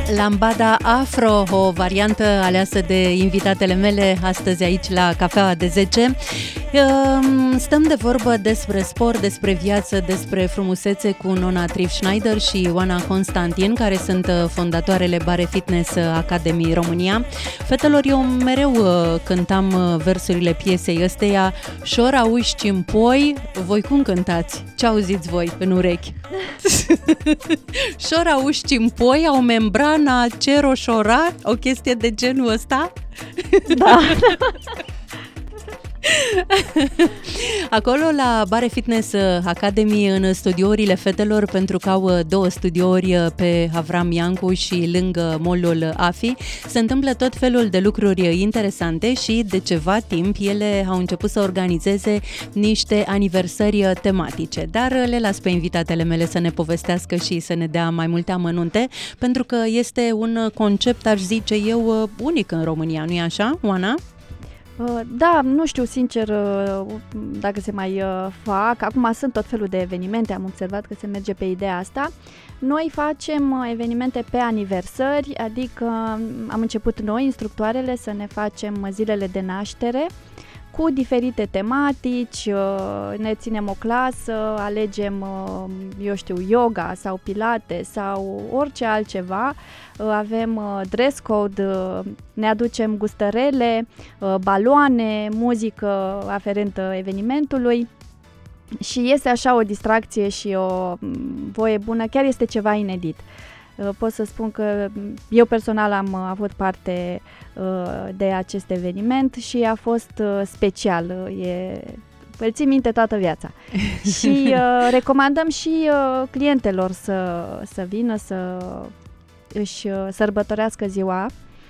Lambada Afro, o variantă aleasă de invitatele mele astăzi aici la Cafeaua de 10. Stăm de vorbă despre sport, despre viață, despre frumusețe cu Nona Triff Schneider și Oana Constantin, care sunt fondatoarele Bare Fitness Academy România. Fetelor, eu mereu cântam versurile piesei ăsteia, Șora uși cimpoi, voi cum cântați? Ce auziți voi în urechi? Șora uși cimpoi, au membrana ceroșora, o chestie de genul ăsta? Da. Acolo la Bare Fitness Academy, în studiourile fetelor, pentru că au 2 studiouri pe Avram Iancu și lângă mall-ul AFI, se întâmplă tot felul de lucruri interesante și de ceva timp ele au început să organizeze niște aniversări tematice, dar le las pe invitatele mele să ne povestească și să ne dea mai multe amănunte, pentru că este un concept, aș zice eu, unic în România, nu-i așa, Oana? Da, nu știu sincer dacă se mai fac. Acum sunt tot felul de evenimente, am observat că se merge pe ideea asta. Noi facem evenimente pe aniversări, adică am început noi, instructoarele, să ne facem zilele de naștere cu diferite tematici, ne ținem o clasă, alegem, eu știu, yoga sau pilate sau orice altceva, avem dress code, ne aducem gustărele, baloane, muzică aferentă evenimentului și este așa o distracție și o voie bună, chiar este ceva inedit. Pot să spun că eu personal am avut parte de acest eveniment și a fost special, îl țin minte toată viața. Și recomandăm și clientelor să vină să își sărbătorească ziua.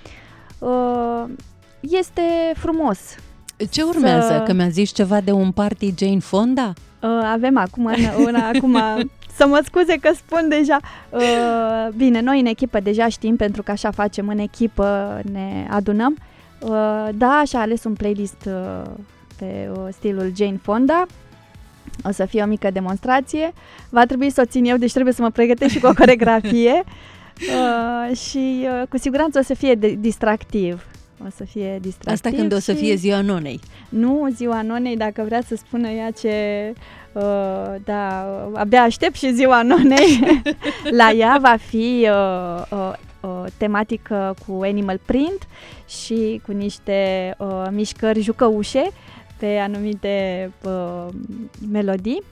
Este frumos. Ce urmează? Că mi-a zis ceva de un party Jane Fonda? Avem acum să mă scuze că spun deja. Bine, noi în echipă deja știm, pentru că așa facem, în echipă ne adunăm. Da, și-a ales un playlist pe stilul Jane Fonda. O să fie o mică demonstrație. Va trebui să o țin eu, deci trebuie să mă pregătesc și cu o coreografie. Și cu siguranță o să fie distractiv. O să fie distractiv. Asta când o să fie ziua nonei. Nu, ziua nonei, dacă vrea să spună ea ce... da, abia aștept și ziua nonei. La ea va fi tematică cu animal print și cu niște mișcări jucăușe pe anumite melodii.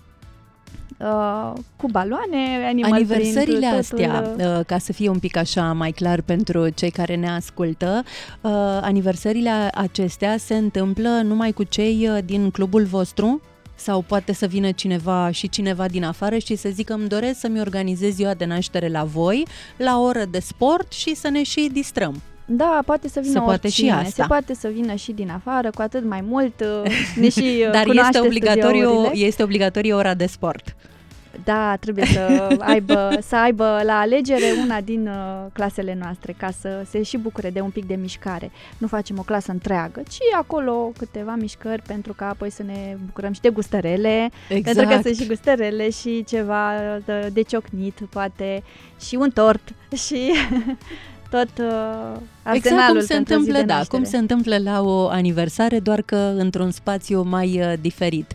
Cu baloane, aniversările print, astea, ca să fie un pic așa mai clar pentru cei care ne ascultă, aniversările acestea se întâmplă numai cu cei din clubul vostru? Sau poate să vină cineva din afară și să zică îmi doresc să-mi organizez ziua de naștere la voi, la o oră de sport și să ne și distrăm? Da, poate să vină oricine, și asta. Se poate să vină și din afară, cu atât mai mult ne și dar este obligatorie ora de sport. Da, trebuie să aibă la alegere una din clasele noastre, ca să se și bucure de un pic de mișcare. Nu facem o clasă întreagă, ci acolo câteva mișcări pentru ca apoi să ne bucurăm și de gustărele, exact. Pentru că sunt și gustărele și ceva de ciocnit, poate și un tort și... tot arsenalul cum se întâmplă la o aniversare, doar că într-un spațiu mai diferit.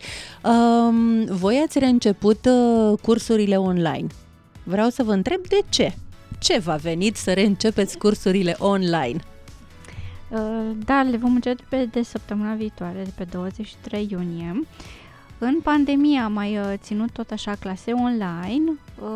Voi ați reînceput cursurile online. Vreau să vă întreb de ce. Ce v-a venit să reîncepeți cursurile online? Da, le vom începe de săptămâna viitoare, de pe 23 iunie. În pandemie am mai ținut tot așa clase online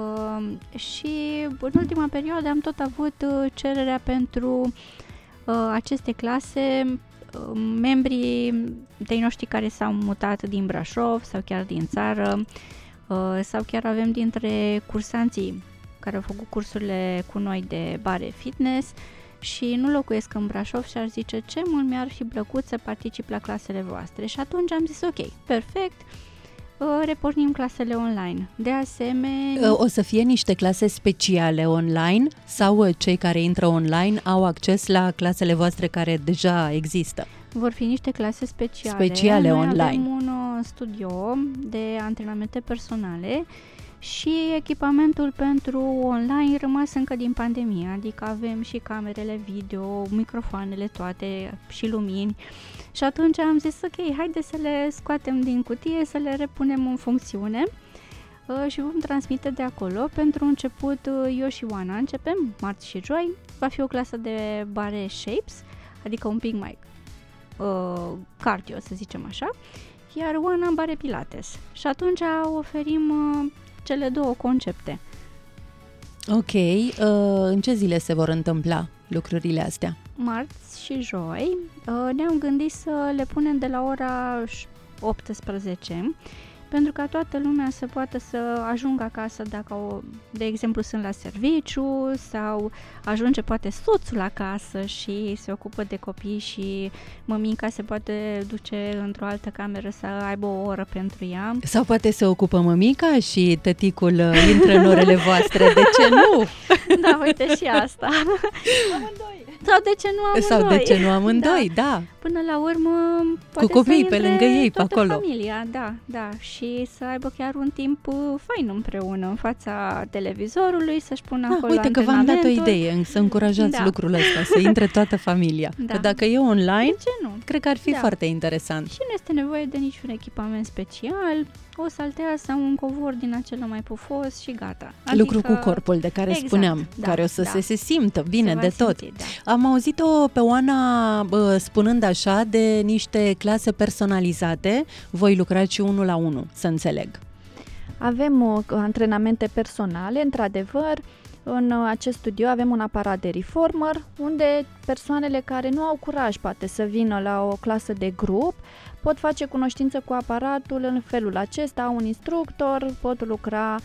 și în ultima perioadă am tot avut cererea pentru aceste clase, membrii de noștri care s-au mutat din Brașov sau chiar din țară, sau chiar avem dintre cursanții care au făcut cursurile cu noi de Bare Fitness și nu locuiesc în Brașov și ar zice ce mult mi-ar fi plăcut să particip la clasele voastre. Și atunci am zis ok, perfect, repornim clasele online. De asemenea... O să fie niște clase speciale online sau cei care intră online au acces la clasele voastre care deja există? Vor fi niște clase speciale Noi online. Avem un studio de antrenamente personale și echipamentul pentru online rămas încă din pandemie, adică avem și camerele video, microfoanele toate și lumini. Și atunci am zis, ok, haide să le scoatem din cutie, să le repunem în funcțiune și vom transmite de acolo. Pentru început, eu și Oana începem, marți și joi, va fi o clasă de bare shapes, adică un pic mai cardio, să zicem așa, iar Oana bare pilates. Și atunci oferim cele două concepte. Ok, în ce zile se vor întâmpla lucrurile astea? Marți și joi. Ne-am gândit să le punem de la ora 18, pentru ca toată lumea să poată să ajungă acasă dacă, de exemplu, sunt la serviciu sau ajunge poate soțul acasă și se ocupă de copii și mămica se poate duce într-o altă cameră să aibă o oră pentru ea. Sau poate se ocupă mămica și tăticul intră în orele voastre, de ce nu? Da, uite și asta. Amândoi. Sau de ce nu amândoi? Sau de ce nu amândoi, da. Până la urmă poate cu copii să pe lângă ei pe acolo. Familia, da, și să aibă chiar un timp fain împreună în fața televizorului, să-și pună acolo uite că v-am dat o idee, să încurajați lucrul ăsta, să intre toată familia. Că dacă e online, de ce nu? Cred că ar fi foarte interesant. Și nu este nevoie de niciun echipament special, o saltea sau un covor din acela mai pufos și gata. Adică, lucru cu corpul de care spuneam, care o să se simtă bine de tot. Am auzit-o pe Oana spunând așa de niște clase personalizate, voi lucrați și 1-la-1, să înțeleg. Avem antrenamente personale, într-adevăr. În acest studio avem un aparat de reformer, unde persoanele care nu au curaj poate să vină la o clasă de grup, pot face cunoștință cu aparatul în felul acesta, au un instructor, pot lucra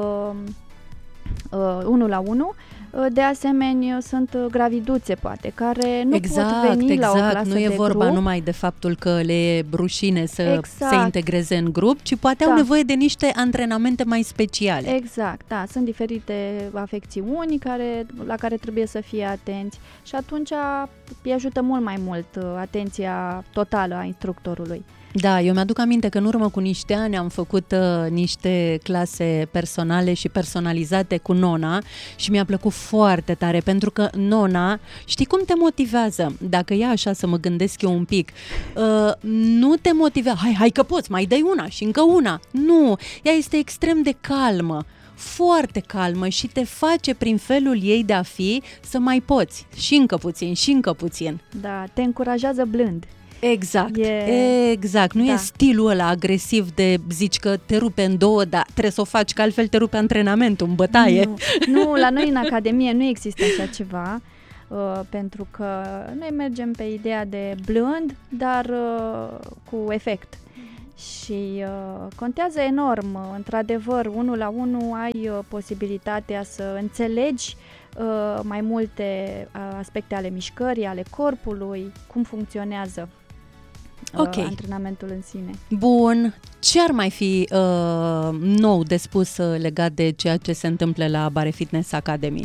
1-la-1. De asemenea, sunt graviduțe, poate, care nu pot veni la o clasă nu e de vorba grup. numai de faptul că le e rușine să se integreze în grup, ci poate au nevoie de niște antrenamente mai speciale. Exact, da, sunt diferite afecțiuni la care trebuie să fie atenți și atunci îi ajută mult mai mult atenția totală a instructorului. Da, eu mi-aduc aminte că în urmă cu niște ani am făcut niște clase personale și personalizate cu Nona și mi-a plăcut foarte tare, pentru că Nona, știi cum te motivează? Dacă e așa să mă gândesc eu un pic, nu te motivează, hai că poți, mai dai una și încă una. Nu, ea este extrem de calmă, foarte calmă și te face prin felul ei de a fi să mai poți și încă puțin, și încă puțin. Da, te încurajează blând. Exact. Nu e stilul ăla agresiv de zici că te rupe în două, dar trebuie să o faci, că altfel te rupe antrenamentul în bătaie. Nu, la noi în Academie nu există așa ceva, pentru că noi mergem pe ideea de blând, dar cu efect. Și contează enorm, într-adevăr, 1-la-1 ai posibilitatea să înțelegi mai multe aspecte ale mișcării, ale corpului, cum funcționează antrenamentul în sine. Bun. Ce ar mai fi nou de spus legat de ceea ce se întâmplă la Bare Fitness Academy?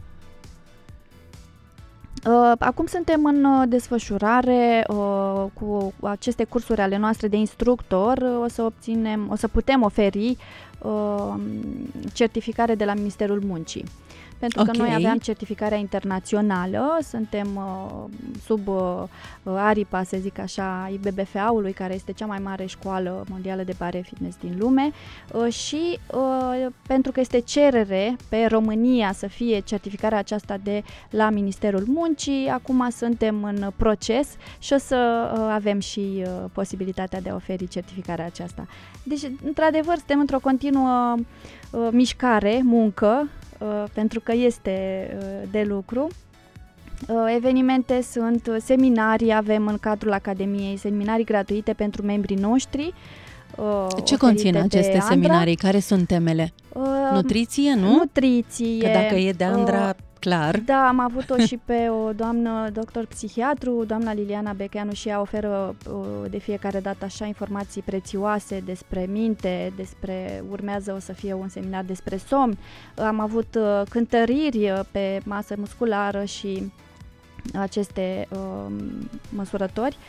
Acum suntem în desfășurare cu aceste cursuri ale noastre de instructor. O să putem oferi certificare de la Ministerul Muncii. Pentru că noi aveam certificarea internațională, suntem sub aripa, să zic așa, IBBFA-ului, care este cea mai mare școală mondială de bare fitness din lume și pentru că este cerere pe România să fie certificarea aceasta de la Ministerul Muncii, acum suntem în proces și o să avem și posibilitatea de a oferi certificarea aceasta. Deci, într-adevăr, suntem într-o continuă mișcare, muncă, pentru că este de lucru. Evenimente sunt seminarii, avem în cadrul Academiei seminarii gratuite pentru membrii noștri. Ce conțin aceste seminarii? Care sunt temele? Nutriție, nu? Nutriție. Că dacă e de Andra, clar. Da, am avut-o și pe o doamnă doctor psihiatru, doamna Liliana Becheanu, și ea oferă de fiecare dată așa informații prețioase despre minte, urmează o să fie un seminar despre somn. Am avut cântăriri pe masă musculară și aceste măsurători.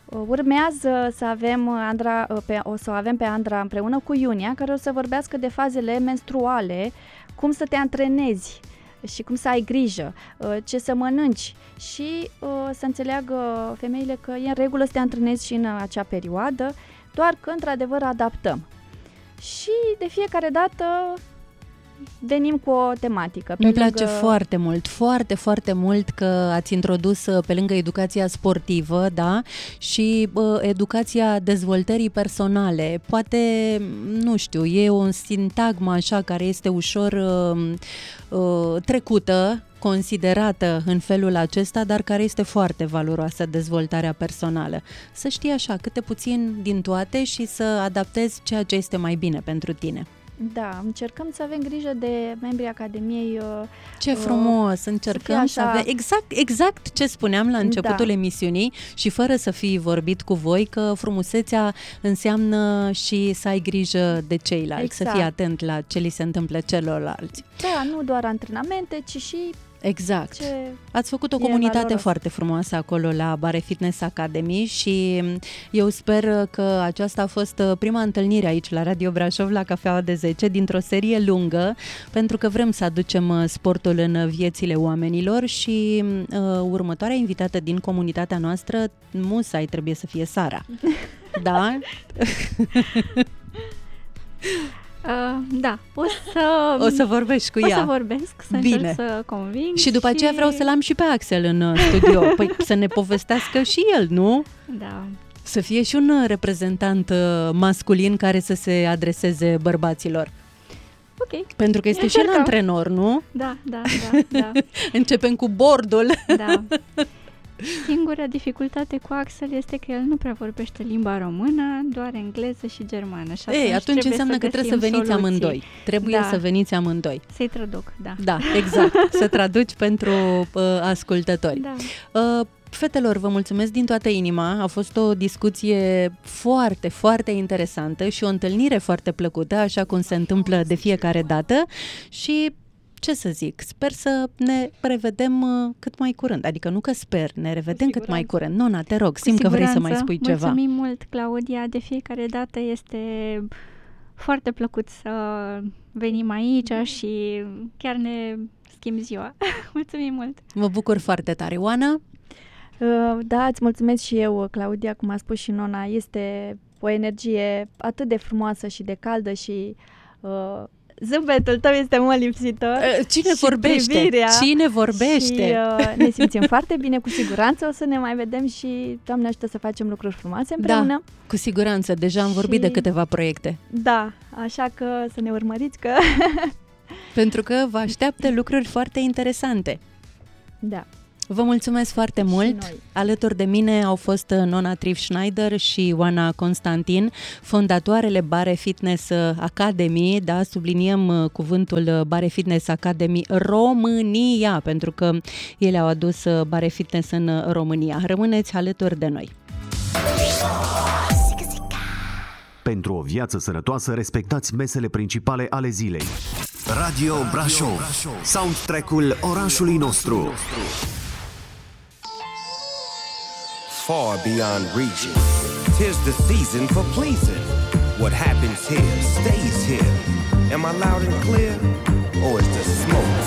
Urmează să avem o să o avem pe Andra împreună cu Iunia, care o să vorbească de fazele menstruale, cum să te antrenezi și cum să ai grijă, ce să mănânci și să înțeleagă femeile că e în regulă să te antrenezi și în acea perioadă, doar că într-adevăr adaptăm. Și de fiecare dată venim cu o tematică. Îmi place foarte mult, foarte, foarte mult că ați introdus pe lângă educația sportivă, da, și educația dezvoltării personale. Poate, nu știu, e o sintagmă așa care este ușor trecută, considerată în felul acesta, dar care este foarte valoroasă, dezvoltarea personală. Să știi așa, câte puțin din toate și să adaptezi ceea ce este mai bine pentru tine. Da, încercăm să avem grijă de membrii Academiei. Ce frumos, încercăm să avem exact ce spuneam la începutul emisiunii și fără să fi vorbit cu voi, că frumusețea înseamnă și să ai grijă de ceilalți, să fii atent la ce li se întâmplă celorlalți. Da, nu doar antrenamente, ci și exact. Ați făcut o comunitate foarte frumoasă acolo la Bare Fitness Academy și eu sper că aceasta a fost prima întâlnire aici la Radio Brașov, la Cafeaua de 10, dintr-o serie lungă, pentru că vrem să aducem sportul în viețile oamenilor și următoarea invitată din comunitatea noastră, musai trebuie să fie Sara. Da? Da, o să vorbești cu ea. O să vorbesc, să încerc să conving. Și după aceea vreau să-l am și pe Axel în studio. Păi să ne povestească și el, nu? Da. Să fie și un reprezentant masculin care să se adreseze bărbaților. Ok. Pentru că este și un antrenor, nu? Da. Începem cu bordul. Da. Singura dificultate cu Axel este că el nu prea vorbește limba română, doar engleză și germană. Și atunci înseamnă că trebuie să veniți soluții. Amândoi. Trebuie să veniți amândoi. Să-i traduc, da. Da, exact. Să traduci pentru ascultători. Da. Fetelor, vă mulțumesc din toată inima. A fost o discuție foarte, foarte interesantă și o întâlnire foarte plăcută, așa cum se întâmplă de fiecare dată și ce să zic, sper să ne revedem cât mai curând. Adică nu că sper, ne revedem cât mai curând. Nona, te rog, simt că vrei să mai spui ceva. Mulțumim mult, Claudia. De fiecare dată este foarte plăcut să venim aici și chiar ne schimb ziua. Mulțumim mult! Mă bucur foarte tare. Oana? Da, îți mulțumesc și eu, Claudia, cum a spus și Nona. Este o energie atât de frumoasă și de caldă și zâmbetul tău este mult lipsitor. Cine vorbește? Cine vorbește? Și ne simțim foarte bine, cu siguranță o să ne mai vedem și Doamne ajută să facem lucruri frumoase împreună. Da, cu siguranță, deja am vorbit de câteva proiecte. Da, așa că să ne urmăriți că... Pentru că vă așteaptă lucruri foarte interesante. Da. Vă mulțumesc foarte mult. Alături de mine au fost Nona Triff Schneider și Oana Constantin, fondatoarele Bare Fitness Academy, da, subliniem cuvântul Bare Fitness Academy România, pentru că ele au adus Bare Fitness în România. Rămâneți alături de noi. Pentru o viață sănătoasă, respectați mesele principale ale zilei. Radio Brașov, soundtrack-ul orașului nostru. Far beyond reaching, 'tis the season for pleasing. What happens here stays here. Am I loud and clear, or is the smoke